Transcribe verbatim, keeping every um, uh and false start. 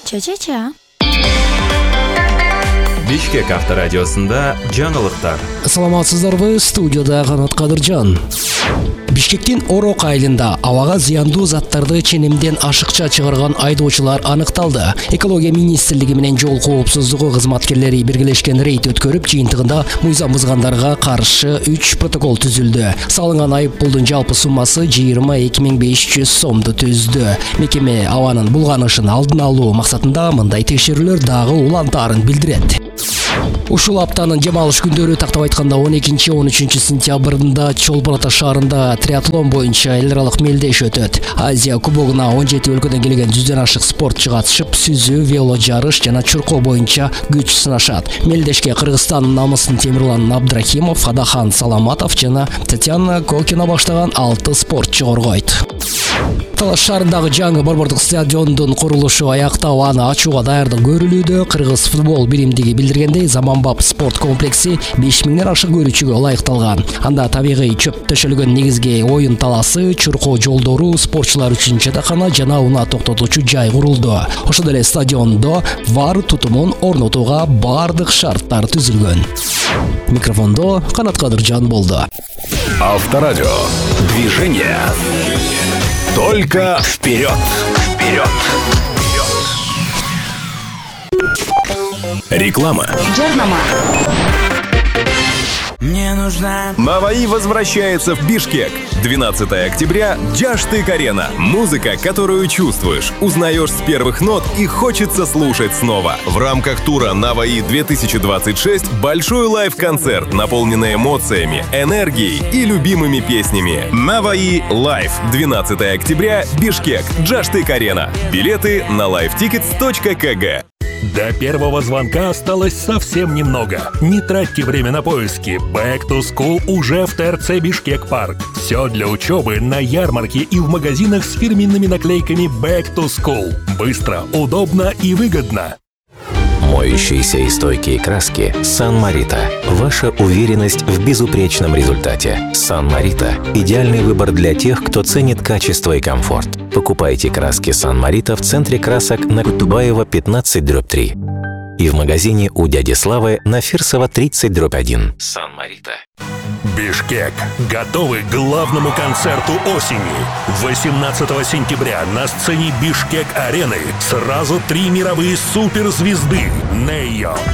Ча-ча-ча. Бишкек авторадиосында жаңылыктар. Саламатсыздарбы, студияда Канат Кадыржан. Бишкектин Орок айылында абага зыяндуу заттарды ченемден ашыкча чыгарган айдоочулар аныкталды. Экология министрлиги менен жол коопсуздугу кызматкерлери биргелешкен рейд өткөрүп, жыйынтыгында мыйзам бузгандарга каршы үч протокол түзүлдү. Салынган айыппулдун жалпы суммасы жыйырма эки миң беш жүз сомду түздү. Мекеме абанын булганышын алдын алуу максатында мындай текшерүүлөр дагы улантаарын билдирет. Ушул аптанын жем алыш күндөрү тактап айтканда он экинчи он үчүнчү сентябрында Чолпон Ата шаарында триатлон боюнча эл аралык мелдеш өтөт. Азия кубогуна он жети өлкөдөн келген жүздөн ашык спортчу катышып, сүзүү, вело жарыш жана чуркоо боюнча күч сынашат. Мелдешке Кыргызстандын намысын Темирлан Абдрахимов, Адахан Саламатов жана Татьяна Кокина баштаган алты спортчу коргойт. Талаш шаарындагы жаңы борбордук стадиондун курулушу аяктап, аны ачууга даярдык көрүлүүдө. Кыргыз футбол биримдиги билдиргендей, заманбап спорт комплекси беш миңден ашык көрүүчүгө ылайыкталган. Анда табигый чөп төшөлгөн негизги оюн таласы, чуркоо жолдору, спортчулар үчүн жатакана жана унаа токтотуучу жай курулду. Ошол эле стадиондо вар тутумун орнотууга бардык шарттар түзүлгөн. Микрофондо Канат Кадыржан болду. Авторадио. Движение. Только вперед! Вперед! Реклама. Джернама. Мне нужна... Наваи возвращается в Бишкек. двенадцатого октября Джаштык-арена. Музыка, которую чувствуешь, узнаешь с первых нот и хочется слушать снова. В рамках тура Наваи две тысячи двадцать шесть большой лайв-концерт, наполненный эмоциями, энергией и любимыми песнями. Наваи Лайв. двенадцатого октября Бишкек. Джаштык-арена. Билеты на лайв тикетс точка кг. До первого звонка осталось совсем немного. Не тратьте время на поиски. Back to School уже в ТРЦ Бишкек Парк. Все для учебы на ярмарке и в магазинах с фирменными наклейками Back to School. Быстро, удобно и выгодно. Моющиеся и стойкие краски Сан Марита. Ваша уверенность в безупречном результате. Сан Марита – идеальный выбор для тех, кто ценит качество и комфорт. Покупайте краски Сан Марита в центре красок на Кутубаева пятнадцать дробь три и в магазине у дяди Славы на Фирсова тридцать дробь один. Сан Марита. Бишкек. Готовы к главному концерту осени. восемнадцатого сентября на сцене Бишкек-арены сразу три мировые суперзвезды. Нейо,